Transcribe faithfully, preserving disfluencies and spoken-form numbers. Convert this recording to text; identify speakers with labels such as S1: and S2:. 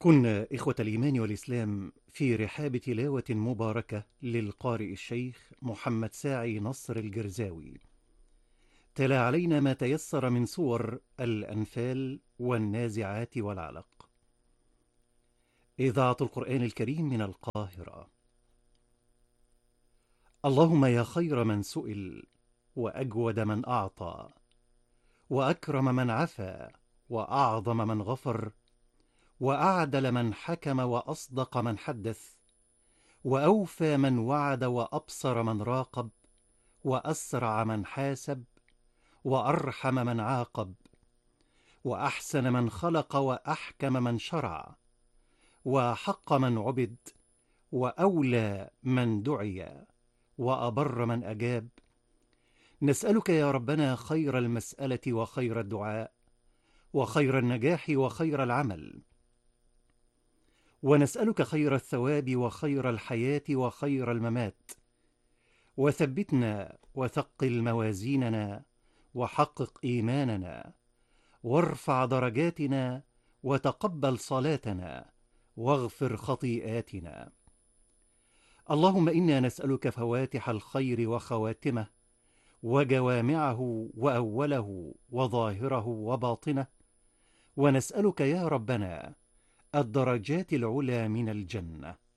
S1: كنا إخوة الإيمان والإسلام في رحاب تلاوة مباركة للقارئ الشيخ محمد ساعي نصر الجرزاوي. تلا علينا ما تيسر من سور الأنفال والنازعات والعلق. إذاعة القرآن الكريم من القاهرة. اللهم يا خير من سئل، وأجود من أعطى، وأكرم من عفا، وأعظم من غفر، وأعدل من حكم، وأصدق من حدث، وأوفى من وعد، وأبصر من راقب، وأسرع من حاسب، وأرحم من عاقب، وأحسن من خلق، وأحكم من شرع، وأحق من عبد، وأولى من دعي، وأبر من أجاب. نسألك يا ربنا خير المسألة وخير الدعاء وخير النجاح وخير العمل، ونسألك خير الثواب وخير الحياة وخير الممات. وثبتنا وثقل موازيننا، وحقق إيماننا، وارفع درجاتنا، وتقبل صلاتنا، واغفر خطيئاتنا. اللهم إنا نسألك فواتح الخير وخواتمه، وجوامعه وأوله وظاهره وباطنه، ونسألك يا ربنا الدرجات العلى من الجنة.